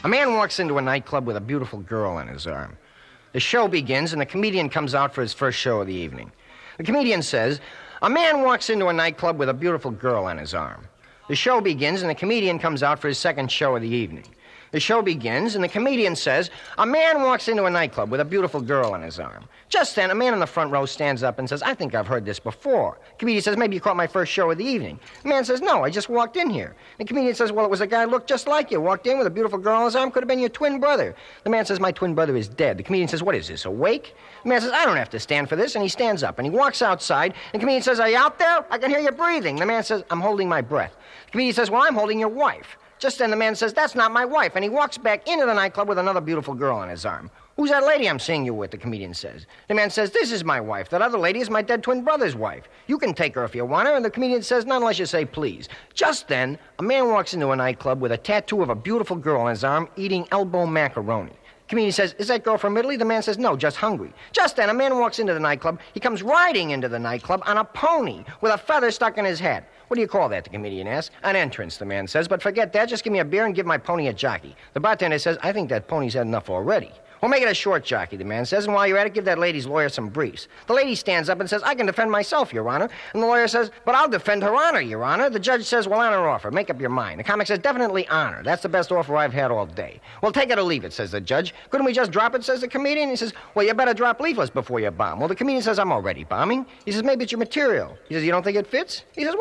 A man walks into a nightclub with a beautiful girl in his arm. The show begins, and the comedian comes out for his first show of the evening. The comedian says, a man walks into a nightclub with a beautiful girl on his arm. The show begins, and the comedian comes out for his second show of the evening. The show begins, and the comedian says, a man walks into a nightclub with a beautiful girl on his arm. Just then, a man in the front row stands up and says, I think I've heard this before. The comedian says, maybe you caught my first show of the evening. The man says, no, I just walked in here. The comedian says, well, it was a guy who looked just like you. Walked in with a beautiful girl on his arm. Could have been your twin brother. The man says, my twin brother is dead. The comedian says, what is this, a wake? The man says, I don't have to stand for this. And he stands up, and he walks outside. And the comedian says, are you out there? I can hear you breathing. The man says, I'm holding my breath. The comedian says, well, I'm holding your wife. Just then the man says, that's not my wife, and he walks back into the nightclub with another beautiful girl on his arm. Who's that lady I'm seeing you with, the comedian says. The man says, this is my wife. That other lady is my dead twin brother's wife. You can take her if you want her, and the comedian says, not unless you say please. Just then, a man walks into a nightclub with a tattoo of a beautiful girl on his arm eating elbow macaroni. The comedian says, is that girl from Italy? The man says, no, just hungry. Just then, a man walks into the nightclub. He comes riding into the nightclub on a pony with a feather stuck in his hat. What do you call that, the comedian asks. An entrance, the man says, but forget that. Just give me a beer and give my pony a jockey. The bartender says, I think that pony's had enough already. Well, make it a short jockey, the man says, and while you're at it, give that lady's lawyer some briefs. The lady stands up and says, I can defend myself, Your Honor. And the lawyer says, but I'll defend her honor, Your Honor. The judge says, well, on her offer. Make up your mind. The comic says, definitely honor. That's the best offer I've had all day. Well, take it or leave it, says the judge. Couldn't we just drop it, says the comedian? He says, well, you better drop leaflets before you bomb. Well, the comedian says, I'm already bombing. He says, maybe it's your material. He says, you don't think it fits? He says,